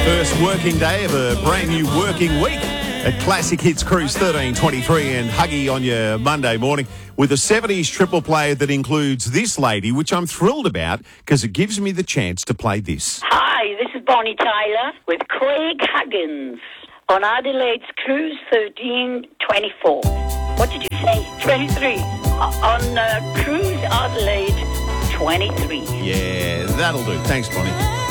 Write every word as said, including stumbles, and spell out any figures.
First working day of a brand new working week at Classic Hits Cruise thirteen twenty-three and Huggy on your Monday morning with a seventies triple play that includes this lady, which I'm thrilled about because it gives me the chance to play this. Hi, this is Bonnie Tyler with Craig Huggins on Adelaide's Cruise thirteen twenty-four. What did you say? twenty-three. Uh, on uh, Cruise Adelaide twenty-three. Yeah, that'll do. Thanks, Bonnie.